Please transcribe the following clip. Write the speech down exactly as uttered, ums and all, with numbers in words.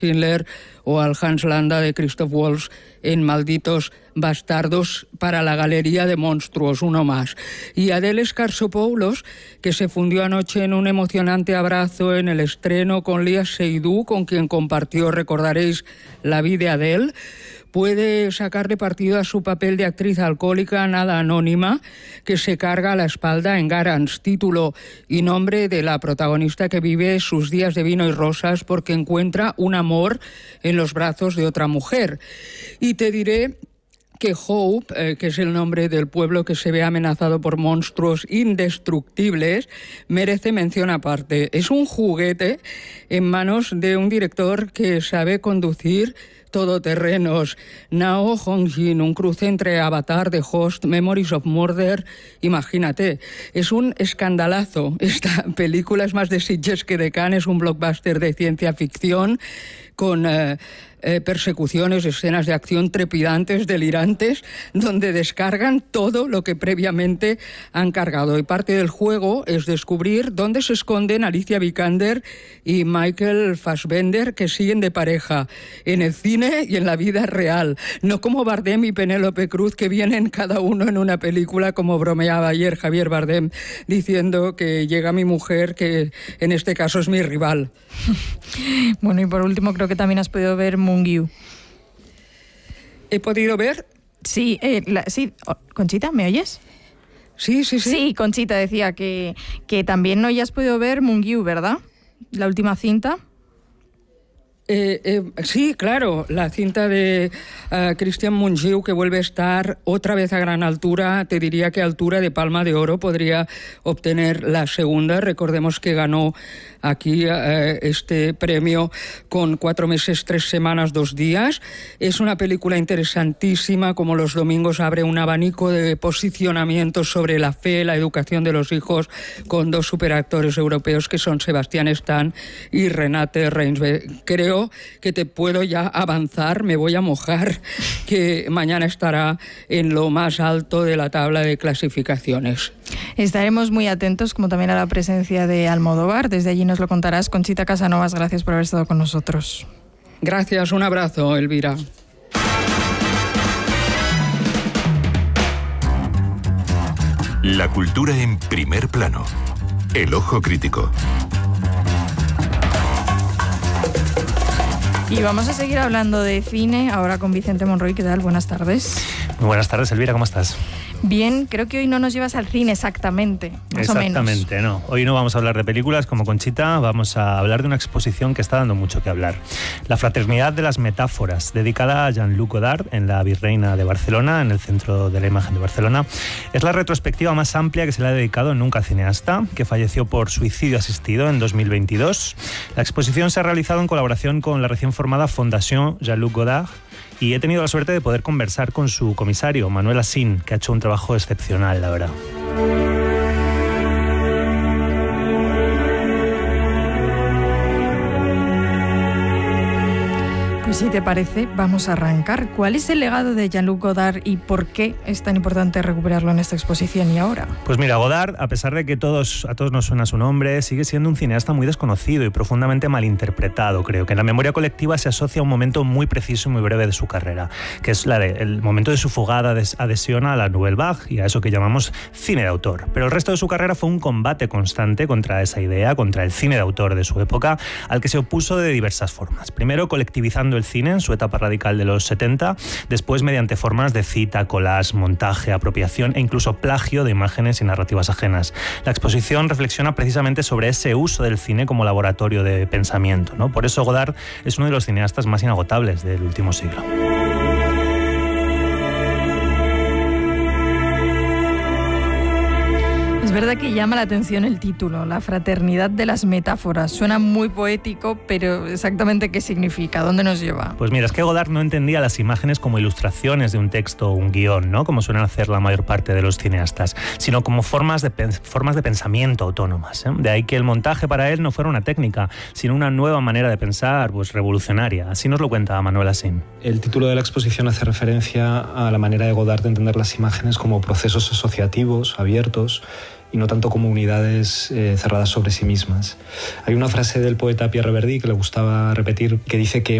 Schindler o al Hans Landa de Christoph Waltz en Malditos Bastardos para la Galería de Monstruos, uno más. Y Adele Exarchopoulos, que se fundió anoche en un emocionante abrazo en el estreno con Léa Seydoux, con quien compartió, recordaréis, La vida de Adele, puede sacarle partido a su papel de actriz alcohólica nada anónima que se carga a la espalda en Garance, título y nombre de la protagonista que vive sus días de vino y rosas porque encuentra un amor en los brazos de otra mujer. Y te diré que Hope, eh, que es el nombre del pueblo que se ve amenazado por monstruos indestructibles, merece mención aparte. Es un juguete en manos de un director que sabe conducir todoterrenos. Nao Hong-jin, un cruce entre Avatar, The Host, Memories of Murder. Imagínate, es un escandalazo. Esta película es más de Sitges que de Cannes, es un blockbuster de ciencia ficción con eh, eh, persecuciones, escenas de acción trepidantes, delirantes, donde descargan todo lo que previamente han cargado. Y parte del juego es descubrir dónde se esconden Alicia Vikander y Michael Fassbender, que siguen de pareja en el cine y en la vida real. No como Bardem y Penélope Cruz, que vienen cada uno en una película, como bromeaba ayer Javier Bardem, diciendo que llega mi mujer, que en este caso es mi rival. Bueno, y por último, creo que también has podido ver Mungiu. ¿He podido ver? Sí, eh, la, sí. Conchita, ¿me oyes? Sí, sí, sí. Sí, Conchita decía que, que también no ya has podido ver Mungiu, ¿verdad? La última cinta. Eh, eh, sí, claro, la cinta de uh, Christian Mungiu, que vuelve a estar otra vez a gran altura, te diría que a altura de Palma de Oro, podría obtener la segunda. Recordemos que ganó aquí uh, este premio con cuatro meses, tres semanas, dos días. Es una película interesantísima, como los domingos abre un abanico de posicionamientos sobre la fe, la educación de los hijos, con dos superactores europeos que son Sebastián Stan y Renate Reinsve. Creo que te puedo ya avanzar, me voy a mojar, que mañana estará en lo más alto de la tabla de clasificaciones. Estaremos muy atentos, como también a la presencia de Almodóvar. Desde allí nos lo contarás. Conchita Casanovas, gracias por haber estado con nosotros. Gracias, un abrazo, Elvira. La cultura en primer plano. El ojo crítico. Y vamos a seguir hablando de cine, ahora con Vicente Monroy. ¿Qué tal? Buenas tardes. Muy buenas tardes, Elvira, ¿cómo estás? Bien, creo que hoy no nos llevas al cine exactamente, más o menos. Exactamente, no. Hoy no vamos a hablar de películas como Conchita, vamos a hablar de una exposición que está dando mucho que hablar. La Fraternidad de las Metáforas, dedicada a Jean-Luc Godard en la Virreina de Barcelona, en el Centro de la Imagen de Barcelona. Es la retrospectiva más amplia que se le ha dedicado nunca al cineasta, que falleció por suicidio asistido en dos mil veintidós. La exposición se ha realizado en colaboración con la recién formada Fondation Jean-Luc Godard, y he tenido la suerte de poder conversar con su comisario, Manuel Asín, que ha hecho un trabajo excepcional, la verdad. Pues si te parece, vamos a arrancar. ¿Cuál es el legado de Jean-Luc Godard y por qué es tan importante recuperarlo en esta exposición y ahora? Pues mira, Godard, a pesar de que todos, a todos nos suena su nombre, sigue siendo un cineasta muy desconocido y profundamente malinterpretado, creo, que en la memoria colectiva se asocia a un momento muy preciso y muy breve de su carrera, que es la de, el momento de su fugada adhesión a la Nouvelle Vague y a eso que llamamos cine de autor. Pero el resto de su carrera fue un combate constante contra esa idea, contra el cine de autor de su época, al que se opuso de diversas formas. Primero, colectivizando el cine en su etapa radical de los setenta, después mediante formas de cita, collage, montaje, apropiación e incluso plagio de imágenes y narrativas ajenas. La exposición reflexiona precisamente sobre ese uso del cine como laboratorio de pensamiento, ¿no? Por eso Godard es uno de los cineastas más inagotables del último siglo. Es verdad que llama la atención el título, La Fraternidad de las Metáforas. Suena muy poético, pero exactamente qué significa, ¿dónde nos lleva? Pues mira, es que Godard no entendía las imágenes como ilustraciones de un texto o un guión, ¿no? Como suelen hacer la mayor parte de los cineastas, sino como formas de, formas de pensamiento autónomas, ¿eh? De ahí que el montaje para él no fuera una técnica, sino una nueva manera de pensar, pues revolucionaria. Así nos lo cuenta Manuel Asín. El título de la exposición hace referencia a la manera de Godard de entender las imágenes como procesos asociativos, abiertos, y no tanto como unidades eh, cerradas sobre sí mismas. Hay una frase del poeta Pierre Verdi que le gustaba repetir que dice que